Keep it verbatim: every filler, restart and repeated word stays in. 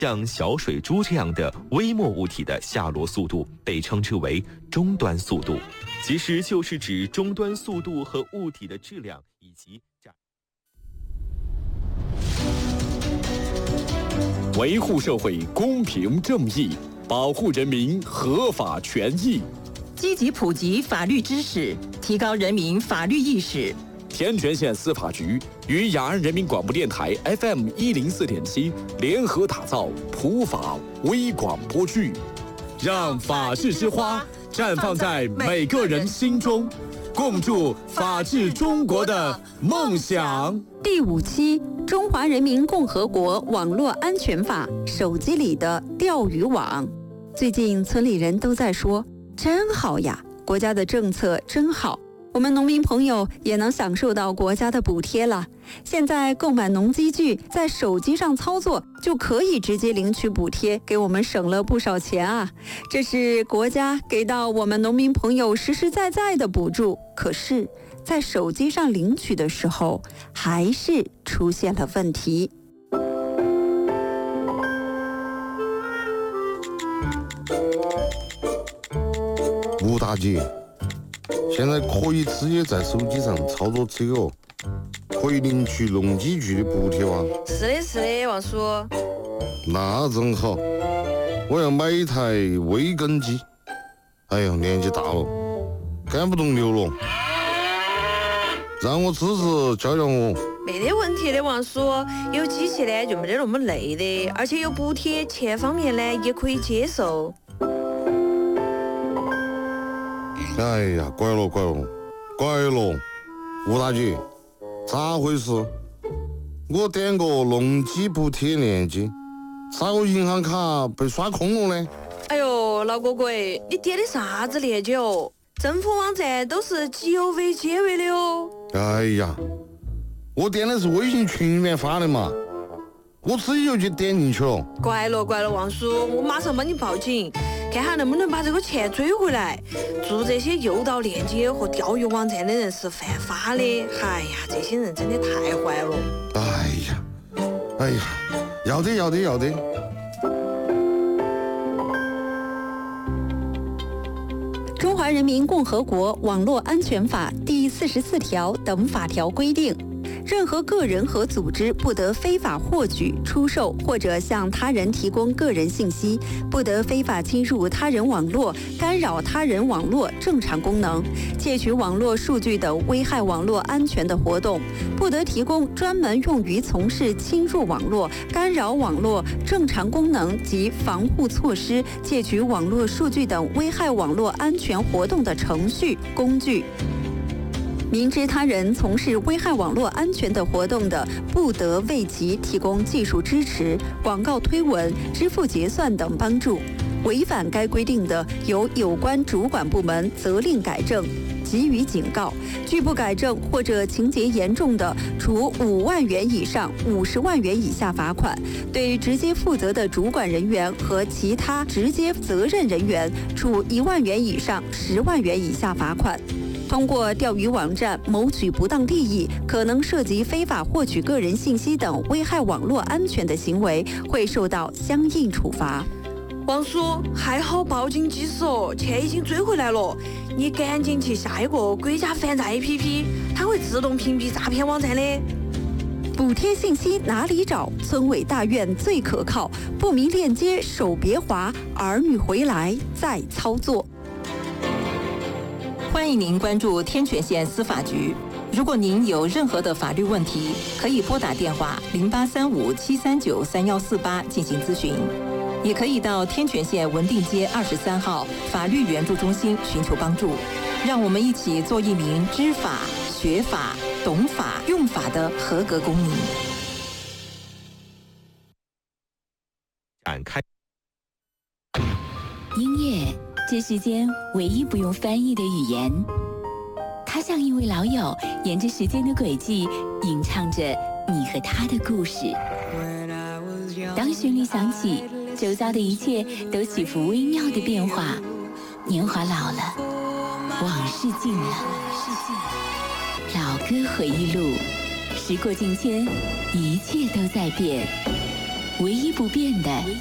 像小水珠这样的微末物体的下落速度被称之为终端速度，其实就是指终端速度和物体的质量以及维护社会公平正义，保护人民合法权益， 积极普及法律知识，提高人民法律意识。 天全县司法局与雅安人民广播电台 F M 一零四点七联合打造普法微广播剧，让法治之花绽放在每个人心中，共筑法治中国的梦想。 第五期中华人民共和国网络安全法手机里的钓鱼网。最近村里人都在说，真好呀，国家的政策真好，我们农民朋友也能享受到国家的补贴了。现在购买农机具在手机上操作就可以直接领取补贴，给我们省了不少钱啊！这是国家给到我们农民朋友实实在在的补助。可是在手机上领取的时候还是出现了问题。 吴大姐，现在可以直接在手机上操作这个可以领取农机具的补贴吗？ 是的，是的，王叔。 那真好，我要买一台微耕机。哎呦，年纪大了，赶不动牛了，让我侄子教教我。 没得问题的，王叔，有机器呢就没得那么累的，而且有补贴，钱方面呢也可以接受。 哎呀，乖了乖了乖了，吴大姐，咋回事？我点个农机补贴链接，咋个银行卡被刷空了呢？ 哎呦，老哥哥，你点的啥子链接哦？政府网站都是 Gov 结尾的哦。 哎呀，我点的是微信群里面发的嘛，我自己就去点进去了。 乖了乖了，王叔，我马上帮你报警，看下能不能把这个钱追回来。做这些诱导链接和钓鱼网站的人是犯法的。哎呀，这些人真的太坏了。 哎呀，哎呀，要得要得要得。 中华人民共和国网络安全法第四十四条等法条规定，任何个人和组织不得非法获取、出售或者向他人提供个人信息，不得非法侵入他人网络、干扰他人网络正常功能、窃取网络数据等危害网络安全的活动，不得提供专门用于从事侵入网络、干扰网络正常功能及防护措施、窃取网络数据等危害网络安全活动的程序、工具。明知他人从事危害网络安全的活动的，不得为其提供技术支持、广告推文、支付结算等帮助。违反该规定的，由有关主管部门责令改正，给予警告；拒不改正或者情节严重的，处五万元以上五十万元以下罚款；对直接负责的主管人员和其他直接责任人员，处一万元以上十万元以下罚款。通过钓鱼网站谋取不当利益，可能涉及非法获取个人信息等危害网络安全的行为，会受到相应处罚。 王叔，还好报警及时哦，钱已经追回来了。你赶紧去下一个国家反诈 A P P， 它会自动屏蔽诈骗网站的。 补贴信息哪里找？村委大院最可靠。不明链接手别滑，儿女回来再操作。 欢迎您关注天全县司法局。如果您有任何的法律问题，可以拨打电话零八三五七三九三幺四八进行咨询，也可以到天全县文定街二十三号法律援助中心寻求帮助。让我们一起做一名知法、学法、懂法、用法的合格公民。 展开。 音乐，这世间唯一不用翻译的语言，它像一位老友，沿着时间的轨迹，吟唱着你和他的故事。当旋律响起，周遭的一切都起伏微妙的变化。年华老了，往事尽了，老歌回忆录，时过境迁，一切都在变。 唯一不变的